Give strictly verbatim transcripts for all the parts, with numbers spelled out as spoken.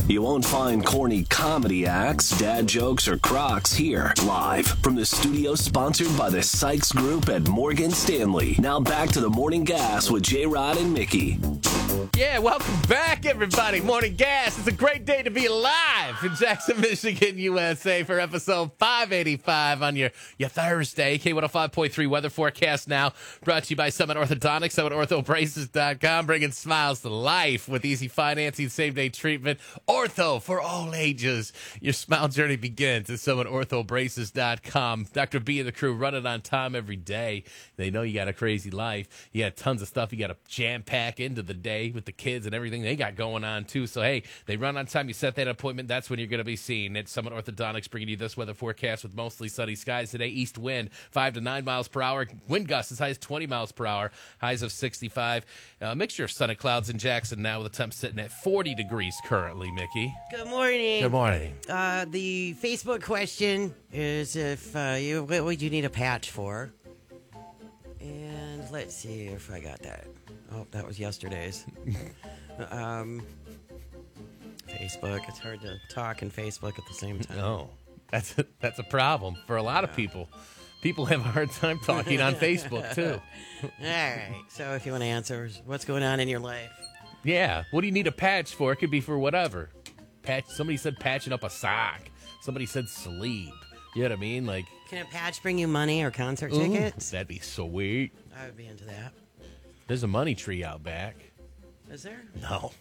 You won't find corny comedy acts, dad jokes, or crocs here. Live from the studio sponsored by the Sykes Group at Morgan Stanley. Now back to the Morning Gas with J-Rod and Mickey. Yeah, welcome back, everybody. Morning Gas. It's a great day to be alive in Jackson, Michigan, U S A for episode five eighty-five on your, your Thursday. K one oh five point three weather forecast now. Brought to you by Summit Orthodontics, summit ortho braces dot com, bringing smiles to life with easy financing, same-day treatment. Ortho for all ages. Your smile journey begins at summit ortho braces dot com. Doctor B and the crew running on time every day. They know you got a crazy life. You got tons of stuff you got to jam-pack into the day with the kids and everything they got going on, too. So, hey, they run on time. You set that appointment. That's when you're going to be seen. It's Summit Orthodontics bringing you this weather forecast with mostly sunny skies today. East wind, five to nine miles per hour. Wind gusts as high as twenty miles per hour. Highs of sixty-five. A mixture of sun and clouds in Jackson now with the temp sitting at forty degrees currently, Mickey. Good morning. Good morning. Uh, the Facebook question is if uh, you what would you need a patch for? And let's see if I got that. Oh, that was yesterday's. um, Facebook. It's hard to talk and Facebook at the same time. No, that's a, that's a problem for a lot of people. People have a hard time talking on Facebook, too. All right. So if you want to answer, what's going on in your life? Yeah. What do you need a patch for? It could be for whatever. Patch. Somebody said patching up a sock. Somebody said sleep. You know what I mean? Like, can a patch bring you money or concert ooh, tickets? that'd be sweet. I would be into that. There's a money tree out back. Is there? No.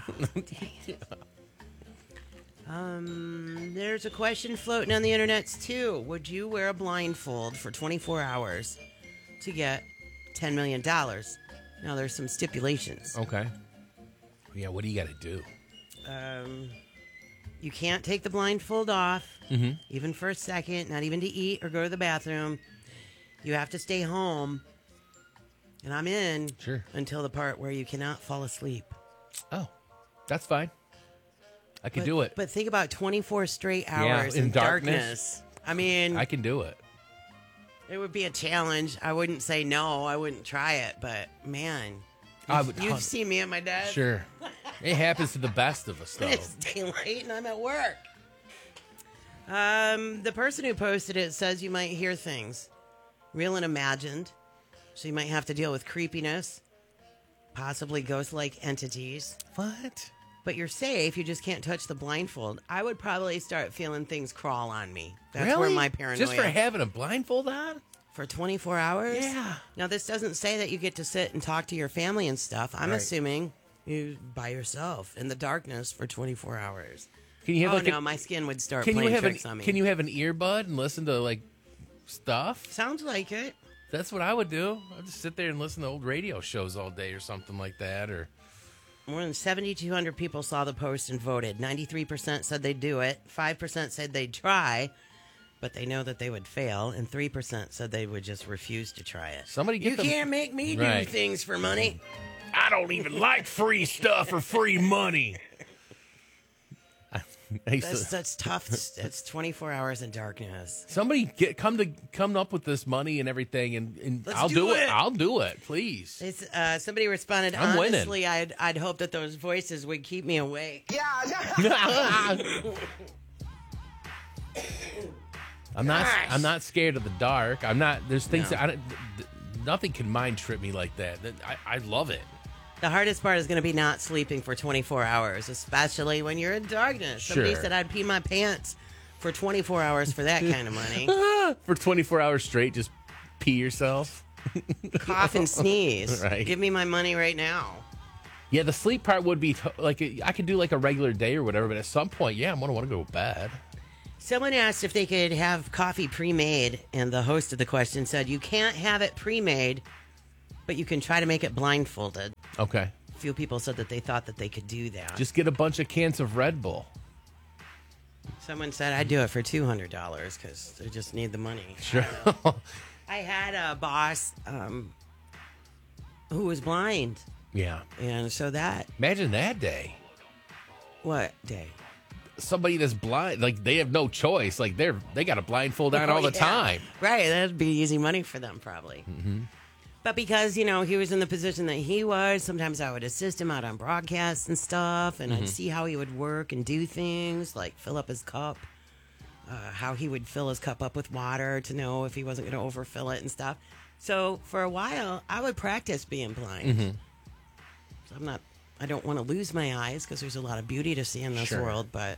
Um, there's a question floating on the internet too. Would you wear a blindfold for twenty-four hours to get ten million dollars? Now, there's some stipulations. Okay. Yeah, what do you got to do? Um, you can't take the blindfold off, mm-hmm. even for a second, not even to eat or go to the bathroom. You have to stay home. And I'm in sure. until the part where you cannot fall asleep. Oh, that's fine. I can but, do it. But think about twenty-four straight hours yeah, in, in darkness. darkness. I mean, I can do it. It would be a challenge. I wouldn't say no. I wouldn't try it. But man, I you've, would, you've seen me at my desk. Sure. It happens to the best of us, though. It's daylight and I'm at work. Um, the person who posted it says you might hear things, real and imagined. So you might have to deal with creepiness, possibly ghost-like entities. What? But you're safe. You just can't touch the blindfold. I would probably start feeling things crawl on me. That's really? where my paranoia. Just for having a blindfold on? For twenty-four hours? Yeah. Now, this doesn't say that you get to sit and talk to your family and stuff. I'm right. assuming you by yourself in the darkness for twenty-four hours. Can you have oh, like no, a, my skin would start can playing you have tricks an, on me. Can you have an earbud and listen to, like, stuff? Sounds like it. That's what I would do. I'd just sit there and listen to old radio shows all day or something like that. Or more than seventy-two hundred people saw the post and voted. ninety-three percent said they'd do it. five percent said they'd try, but they know that they would fail. And three percent said they would just refuse to try it. Somebody get You them. can't make me do Right. things for money. I don't even like free stuff or free money. I used That's, to- that's tough. That's twenty-four hours in darkness. Somebody get come to come up with this money and everything, and, and Let's I'll do do it. it. I'll do it, please. It's, uh, somebody responded, I'm winning. honestly, I'd, I'd hope that those voices would keep me awake. I'm not. Gosh. I'm not scared of the dark. I'm not. There's things No. that I don't. th- Nothing can mind trip me like that. That- I, I love it. The hardest part is going to be not sleeping for twenty-four hours, especially when you're in darkness. Somebody Sure. said I'd pee my pants for twenty-four hours for that kind of money. For twenty-four hours straight, just pee yourself. Cough and sneeze. Right. Give me my money right now. Yeah, the sleep part would be t- like I could do like a regular day or whatever, but at some point, yeah, I'm gonna want to go to bed. Someone asked if they could have coffee pre-made, and the host of the question said you can't have it pre-made, but you can try to make it blindfolded. Okay. A few people said that they thought that they could do that. Just get a bunch of cans of Red Bull. Someone said I'd do it for two hundred dollars because they just need the money. Sure. I had a boss um, who was blind, Yeah. and so that, Imagine that day. what day? Somebody that's blind, like they have no choice. Like they're they got a blindfold on Oh, all the yeah. time. Right, that'd be easy money for them probably. Mm-hmm. But because, you know, he was in the position that he was, sometimes I would assist him out on broadcasts and stuff, and Mm-hmm. I'd see how he would work and do things, like fill up his cup, uh, how he would fill his cup up with water to know if he wasn't going to overfill it and stuff. So for a while, I would practice being blind. Mm-hmm. So I'm not, I don't want to lose my eyes because there's a lot of beauty to see in this Sure. world, but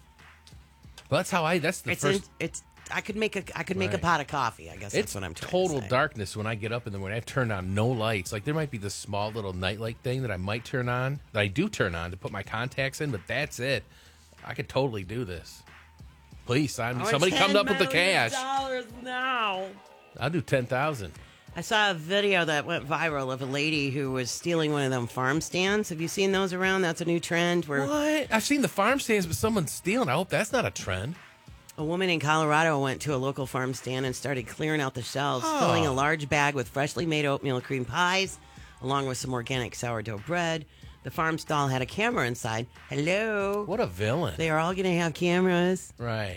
Well, that's how I. That's the it's, first. in, it's, I could make a, I could make Right. a pot of coffee. I guess that's It's what I'm trying total to say. darkness when I get up in the morning. I've turned on no lights. Like there might be this small little nightlight thing that I might turn on, that I do turn on to put my contacts in, but that's it. I could totally do this. Please, I'm, Oh, somebody come up with the cash. Dollars now. I'll do ten thousand. I saw a video that went viral of a lady who was stealing one of them farm stands. Have you seen those around? That's a new trend where What? I've seen the farm stands, but someone's stealing. I hope that's not a trend. a woman in Colorado went to a local farm stand and started clearing out the shelves, Oh. filling a large bag with freshly made oatmeal cream pies, along with some organic sourdough bread. The farm stall had a camera inside. Hello. What a villain. They are all going to have cameras. Right.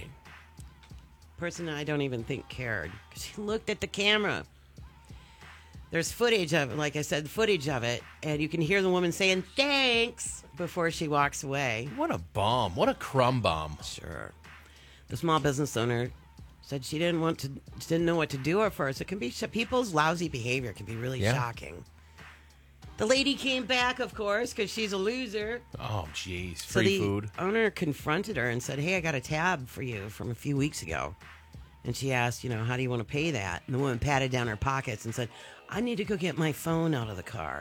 Person I don't even think cared because he looked at the camera. There's footage of it, like I said, footage of it, and you can hear the woman saying thanks before she walks away. What a bomb. What a crumb bomb. Sure. The small business owner said she didn't want to, she didn't know what to do at first. It can be people's lousy behavior can be really Yeah. shocking. The lady came back, of course, because she's a loser. Oh, jeez. So Free the food. owner confronted her and said, "Hey, I got a tab for you from a few weeks ago." And she asked, you know, "How do you want to pay that?" And the woman patted down her pockets and said, "I need to go get my phone out of the car."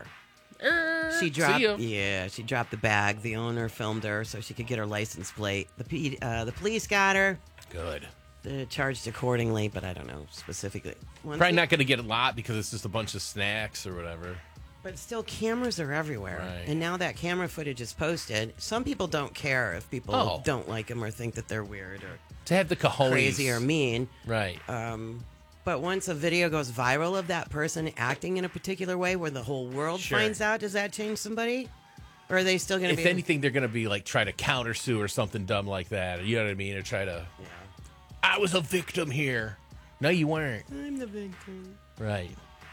She dropped, See ya. yeah, she dropped the bag. The owner filmed her so she could get her license plate. The P- uh, the police got her. Good. They're charged accordingly, but I don't know specifically. Once Probably we- not going to get a lot because it's just a bunch of snacks or whatever. But still, cameras are everywhere. Right. And now that camera footage is posted, some people don't care if people Oh. don't like them or think that they're weird or To have the cojones. crazy or mean. Right. Um, but once a video goes viral of that person acting in a particular way where the whole world Sure. finds out, does that change somebody? Or are they still going to If be... anything, they're going to be like try to countersue or something dumb like that. You know what I mean? Or try to, Yeah. I was a victim here. No, you weren't. I'm the victim. Right.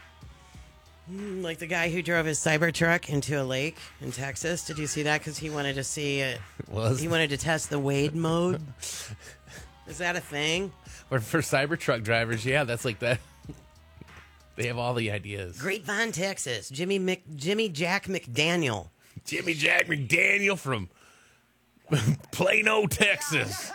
Mm, Like the guy who drove his Cybertruck into a lake in Texas. Did you see that? Because he wanted to see it. Was He wanted to test the Wade mode. Is that a thing? or for Cybertruck drivers? Yeah, that's like that. They have all the ideas. Grapevine, Texas. Jimmy Mc, Jimmy Jack McDaniel. Jimmy Jack McDaniel from Plano, Texas.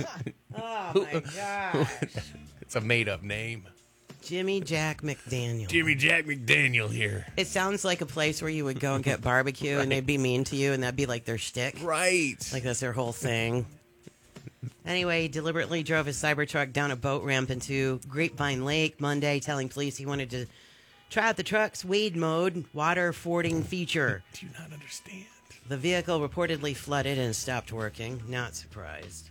Oh my gosh. It's a made-up name. Jimmy Jack McDaniel. Jimmy Jack McDaniel here. It sounds like a place where you would go and get barbecue and they'd be mean to you and that'd be like their shtick. Right. Like that's their whole thing. Anyway, he deliberately drove his Cybertruck down a boat ramp into Grapevine Lake Monday, telling police he wanted to try out the truck's Wade mode water fording feature. Do you not understand? The vehicle reportedly flooded and stopped working. Not surprised.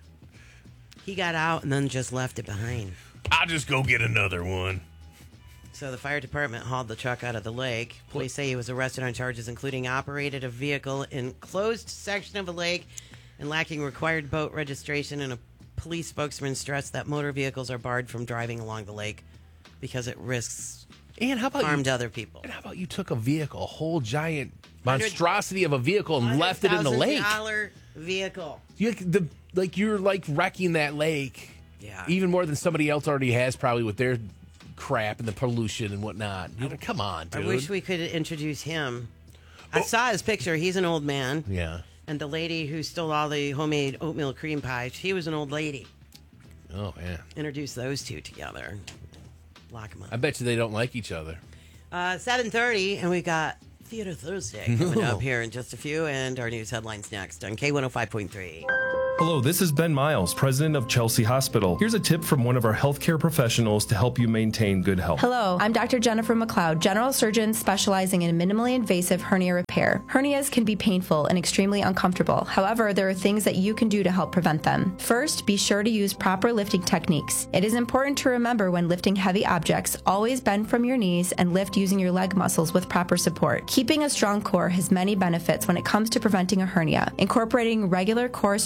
He got out and then just left it behind. I'll just go get another one. So the fire department hauled the truck out of the lake. Police say he was arrested on charges including operated a vehicle in closed section of a lake and lacking required boat registration, and a police spokesman stressed that motor vehicles are barred from driving along the lake because it risks And how about harm you, to other people. and how about you took a vehicle, a whole giant monstrosity of a vehicle, and left it in the lake? one hundred thousand dollars vehicle. You, the, like you're like wrecking that lake. Yeah. Even more than somebody else already has, probably with their crap and the pollution and whatnot. You know, come on, I dude. wish we could introduce him. I saw his picture. He's an old man. Yeah. And the lady who stole all the homemade oatmeal cream pies, she was an old lady. Oh man. Introduce those two together. Lock them up. I bet you they don't like each other. Uh, seven thirty, and we got Theater Thursday coming up here in just a few, and our news headlines next on K one oh five point three. Hello, this is Ben Miles, president of Chelsea Hospital. Here's a tip from one of our healthcare professionals to help you maintain good health. Hello, I'm Doctor Jennifer McLeod, general surgeon specializing in minimally invasive hernia repair. Hernias can be painful and extremely uncomfortable. However, there are things that you can do to help prevent them. First, be sure to use proper lifting techniques. It is important to remember when lifting heavy objects, always bend from your knees and lift using your leg muscles with proper support. Keeping a strong core has many benefits when it comes to preventing a hernia. Incorporating regular core strengthening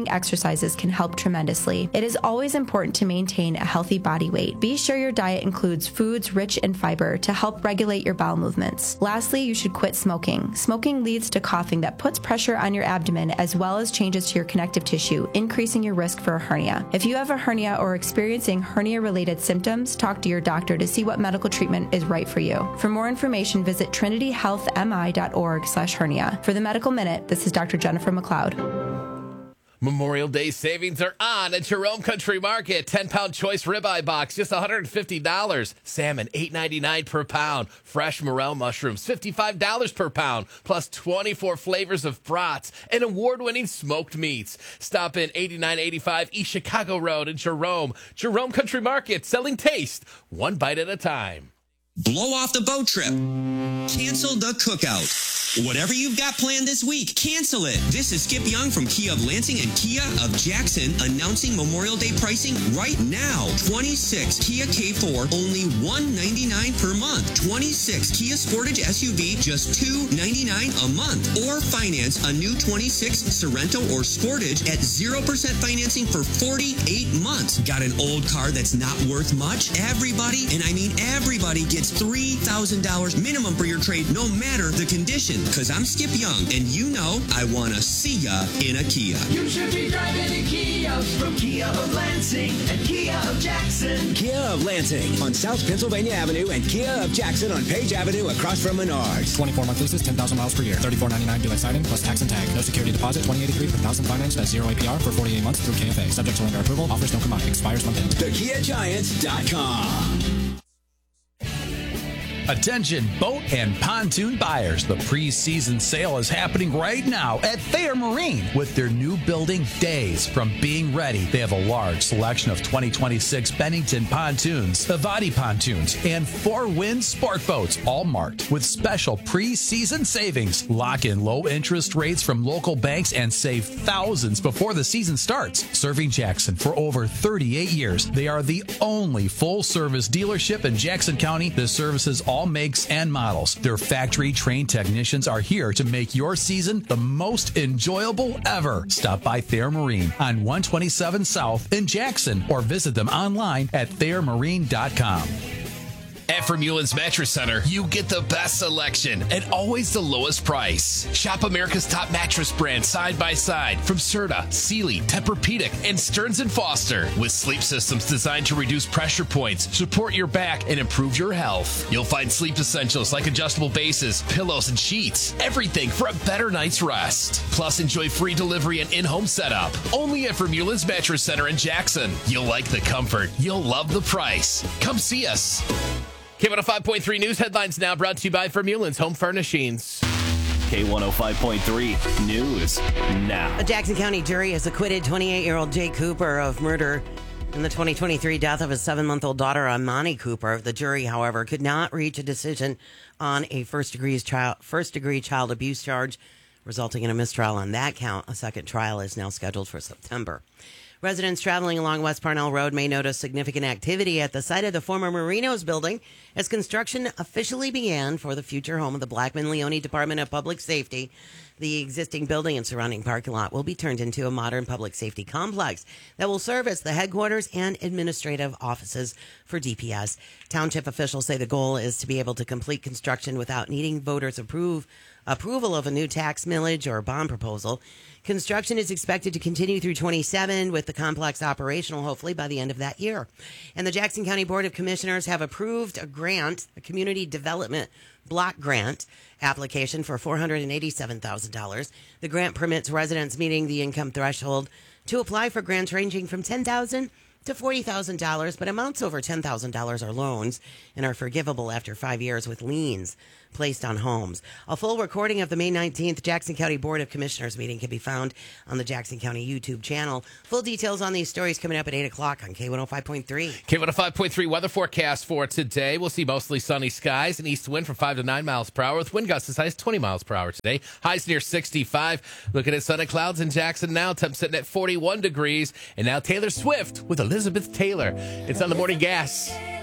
morning exercises can help tremendously. It is always important to maintain a healthy body weight. Be sure your diet includes foods rich in fiber to help regulate your bowel movements. Lastly, you should quit smoking. Smoking leads to coughing that puts pressure on your abdomen as well as changes to your connective tissue, increasing your risk for a hernia. If you have a hernia or are experiencing hernia-related symptoms, talk to your doctor to see what medical treatment is right for you. For more information, visit trinity health m i dot org slash hernia. For the Medical Minute, this is Doctor Jennifer McLeod. Memorial Day savings are on at Jerome Country Market. ten-pound choice ribeye box, just one hundred fifty dollars. Salmon, eight ninety-nine per pound. Fresh morel mushrooms, fifty-five dollars per pound. Plus twenty-four flavors of brats and award-winning smoked meats. Stop in eighty-nine eighty-five East Chicago Road in Jerome. Jerome Country Market, selling taste, one bite at a time. Blow off the boat trip. Cancel the cookout. Whatever you've got planned this week, cancel it. This is Skip Young from Kia of Lansing and Kia of Jackson announcing Memorial Day pricing right now. twenty-six Kia K four, only one ninety-nine per month. twenty-six Kia Sportage S U V, just two ninety-nine a month. Or finance a new twenty-six Sorento or Sportage at zero percent financing for forty-eight months. Got an old car that's not worth much? Everybody, and I mean everybody, gets three thousand dollars minimum for your trade, no matter the condition. Because I'm Skip Young, and you know I want to see ya in a Kia. You should be driving a Kia from Kia of Lansing and Kia of Jackson. Kia of Lansing on South Pennsylvania Avenue and Kia of Jackson on Page Avenue across from Menards. twenty-four month leases, ten thousand miles per year. thirty-four ninety-nine due at signing plus tax and tag. No security deposit, twenty eighty-three per thousand financed at zero A P R for forty-eight months through K F A. Subject to lender approval. Offers don't combine. Expires month end. the kia giants dot com. Attention boat and pontoon buyers. The pre-season sale is happening right now at Thayer Marine with their new building Days from Being Ready. They have a large selection of twenty twenty-six Bennington pontoons, Avati pontoons, and Four Wind sport boats, all marked with special pre-season savings. Lock in low interest rates from local banks and save thousands before the season starts. Serving Jackson for over thirty-eight years, they are the only full-service dealership in Jackson County that services all all makes and models. Their factory-trained technicians are here to make your season the most enjoyable ever. Stop by Thayer Marine on one twenty-seven South in Jackson or visit them online at thayer marine dot com. At Vermeulen's Mattress Center, you get the best selection and always the lowest price. Shop America's top mattress brands side by side from Serta, Sealy, Tempur-Pedic, and Stearns and Foster. With sleep systems designed to reduce pressure points, support your back, and improve your health. You'll find sleep essentials like adjustable bases, pillows, and sheets. Everything for a better night's rest. Plus, enjoy free delivery and in-home setup. Only at Vermeulen's Mattress Center in Jackson. You'll like the comfort. You'll love the price. Come see us. K one oh five point three News headlines now brought to you by Vermeulen's Home Furnishings. K one oh five point three News now. A Jackson County jury has acquitted twenty-eight-year-old Jay Cooper of murder in the twenty twenty-three death of his seven-month-old daughter, Amani Cooper. The jury, however, could not reach a decision on a first-degree child, first-degree child abuse charge, resulting in a mistrial on that count. A second trial is now scheduled for September. Residents traveling along West Parnell Road may notice significant activity at the site of the former Marinos building as construction officially began for the future home of the Blackman-Leone Department of Public Safety. The existing building and surrounding parking lot will be turned into a modern public safety complex that will serve as the headquarters and administrative offices for D P S. Township officials say the goal is to be able to complete construction without needing voters' approve, approval of a new tax millage or bond proposal. Construction is expected to continue through twenty-seven, with the complex operational hopefully by the end of that year. And the Jackson County Board of Commissioners have approved a grant, a community development block grant application for four hundred eighty-seven thousand dollars. The grant permits residents meeting the income threshold to apply for grants ranging from ten thousand dollars to forty thousand dollars, but amounts over ten thousand dollars are loans and are forgivable after five years with liens placed on homes. A full recording of the May nineteenth Jackson County Board of Commissioners meeting can be found on the Jackson County YouTube channel. Full details on these stories coming up at eight o'clock on K one oh five point three. K one oh five point three weather forecast for today. We'll see mostly sunny skies and east wind from five to nine miles per hour with wind gusts as high as twenty miles per hour today. Highs near sixty-five. Looking at sun and clouds in Jackson now. Temps sitting at forty-one degrees. And now Taylor Swift with Elizabeth Taylor. It's on the Morning Gas.